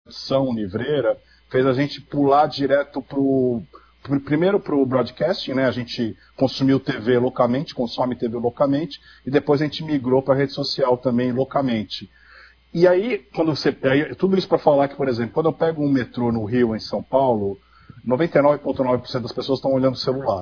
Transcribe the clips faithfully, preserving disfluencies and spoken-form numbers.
tradição livreira fez a gente pular direto pro, pro primeiro para o broadcasting, né? A gente consumiu T V localmente, consome T V localmente, e depois a gente migrou para a rede social também localmente. E aí, quando você, aí, tudo isso para falar que, por exemplo, quando eu pego um metrô no Rio, em São Paulo, noventa e nove vírgula nove por cento das pessoas estão olhando o celular.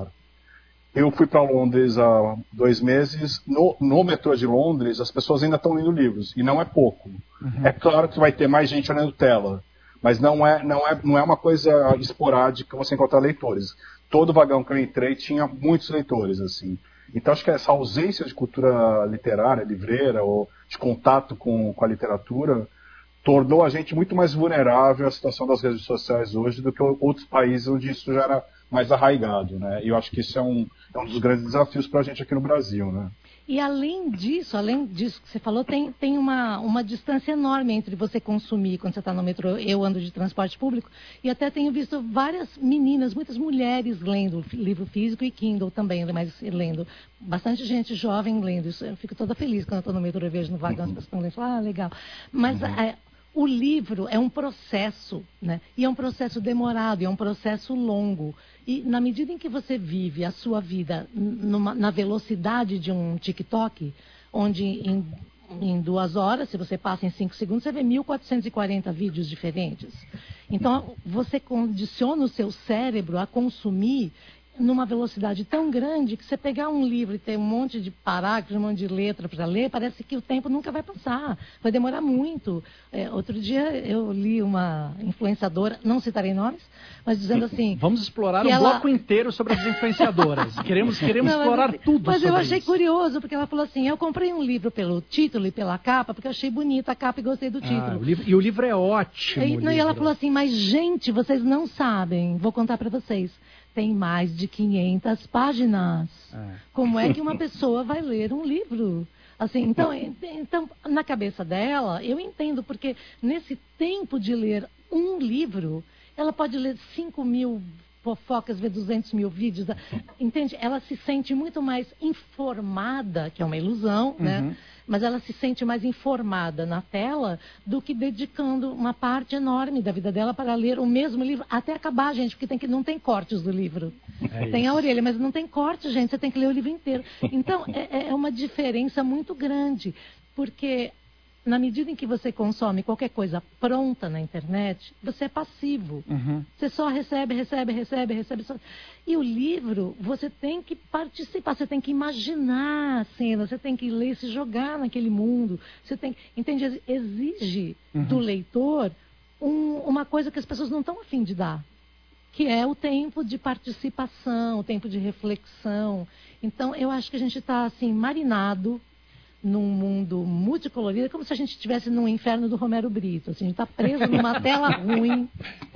Eu fui para Londres há dois meses. No, no metrô de Londres, as pessoas ainda estão lendo livros, e não é pouco. Uhum. É claro que vai ter mais gente olhando tela, mas não é, não é, não é uma coisa esporádica você encontrar leitores. Todo vagão que eu entrei tinha muitos leitores, assim. Então acho que essa ausência de cultura literária, livreira, ou de contato com, com a literatura, tornou a gente muito mais vulnerável à situação das redes sociais hoje do que outros países onde isso já era mais arraigado, né? E eu acho que isso é um, é um dos grandes desafios para a gente aqui no Brasil, né? E além disso, além disso que você falou, tem, tem uma, uma distância enorme entre você consumir quando você está no metrô. Eu ando de transporte público e até tenho visto várias meninas, muitas mulheres lendo livro físico e Kindle também, mas lendo. Bastante gente jovem lendo. Isso, eu fico toda feliz quando eu estou no metrô e vejo no vagão as pessoas estão lendo. Ah, legal. Mas... Uhum. É, o livro é um processo, né? E é um processo demorado, é um processo longo. E na medida em que você vive a sua vida numa, na velocidade de um TikTok, onde em, em duas horas, se você passa em cinco segundos, você vê mil quatrocentos e quarenta vídeos diferentes. Então, você condiciona o seu cérebro a consumir numa velocidade tão grande que você pegar um livro e ter um monte de parágrafos, um monte de letra para ler, parece que o tempo nunca vai passar, vai demorar muito. É, outro dia eu li uma influenciadora, não citarei nomes, mas dizendo assim... Vamos explorar um ela... bloco inteiro sobre as influenciadoras. Queremos, queremos não, explorar mas, tudo Mas sobre eu achei isso. curioso, porque ela falou assim, eu comprei um livro pelo título e pela capa, porque eu achei bonita a capa e gostei do título. Ah, o livro, e o livro é ótimo. E, não, e ela falou assim, mas gente, vocês não sabem, vou contar para vocês. Tem mais de quinhentas páginas. É. Como é que uma pessoa vai ler um livro? Assim, então, então, na cabeça dela, eu entendo, porque nesse tempo de ler um livro, ela pode ler cinco mil fofocas, ver duzentos mil vídeos. Entende? Ela se sente muito mais informada, que é uma ilusão, uhum. né? Mas ela se sente mais informada na tela do que dedicando uma parte enorme da vida dela para ler o mesmo livro, até acabar, gente, porque tem que, não tem cortes do livro. É tem a orelha, mas não tem corte, gente, você tem que ler o livro inteiro. Então, é, é uma diferença muito grande, porque na medida em que você consome qualquer coisa pronta na internet, você é passivo. Uhum. Você só recebe, recebe, recebe, recebe. Só... E o livro, você tem que participar, você tem que imaginar a cena, você tem que ler, se jogar naquele mundo. Você tem, entende? Exige uhum. do leitor um, uma coisa que as pessoas não estão a fim de dar, que é o tempo de participação, o tempo de reflexão. Então, eu acho que a gente está assim, marinado num mundo multicolorido, é como se a gente estivesse num inferno do Romero Brito. Assim, a gente está preso numa tela ruim,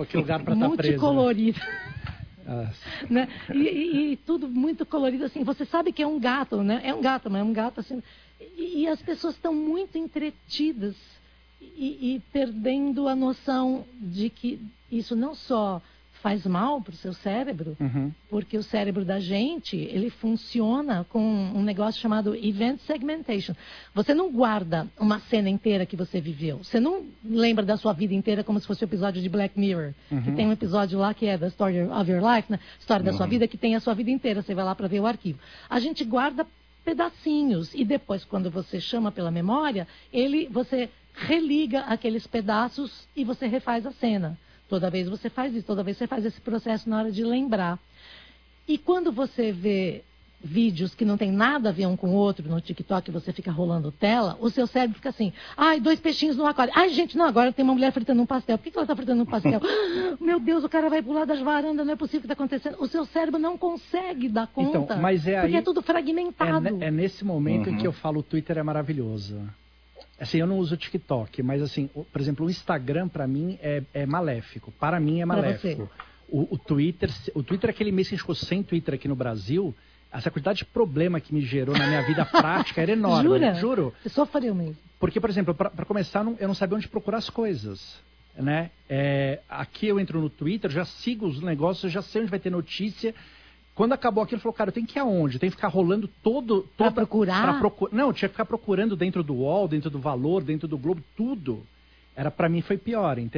multicolorida. Ah. Né? E, e, e tudo muito colorido, assim, você sabe que é um gato, né? É um gato, mas é um gato assim. E, e as pessoas estão muito entretidas e, e perdendo a noção de que isso não só faz mal para o seu cérebro, uhum. porque o cérebro da gente, ele funciona com um negócio chamado Event Segmentation. Você não guarda uma cena inteira que você viveu. Você não lembra da sua vida inteira como se fosse um episódio de Black Mirror, uhum. que tem um episódio lá que é The Story of Your Life, né? História uhum. da sua vida, que tem a sua vida inteira. Você vai lá para ver o arquivo. A gente guarda pedacinhos e depois, quando você chama pela memória, ele, você religa aqueles pedaços e você refaz a cena. Toda vez você faz isso, toda vez você faz esse processo na hora de lembrar. E quando você vê vídeos que não tem nada a ver um com o outro no TikTok, você fica rolando tela, o seu cérebro fica assim, ai, dois peixinhos no aquário. Ai, gente, não, agora tem uma mulher fritando um pastel. Por que ela está fritando um pastel? Meu Deus, o cara vai pular das varandas, não é possível o que está acontecendo. O seu cérebro não consegue dar conta, então, mas é aí, porque é tudo fragmentado. É, é nesse momento uhum. em que eu falo o Twitter é maravilhoso. Assim, eu não uso o TikTok, mas assim, o, por exemplo, o Instagram para mim é, é maléfico. Para mim é maléfico. O, o Twitter, o Twitter, aquele mês que a gente ficou sem Twitter aqui no Brasil, essa quantidade de problema que me gerou na minha vida prática era enorme. Jura? Juro. Eu só faria o mesmo. Porque, por exemplo, para começar, eu não sabia onde procurar as coisas. Né? É, aqui eu entro no Twitter, já sigo os negócios, já sei onde vai ter notícia. Quando acabou aquilo, ele falou, cara, eu tenho que ir aonde? Eu tenho que ficar rolando todo... Toda, pra procurar? Pra procu... Não, eu tinha que ficar procurando dentro do U O L, dentro do Valor, dentro do Globo, tudo. Era, pra mim foi pior, entendeu?